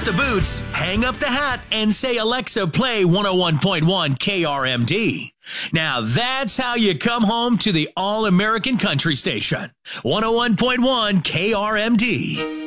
off the boots, hang up the hat, and say, Alexa, play 101.1 KRMD. Now that's how you come home to the all-American country station. 101.1 KRMD.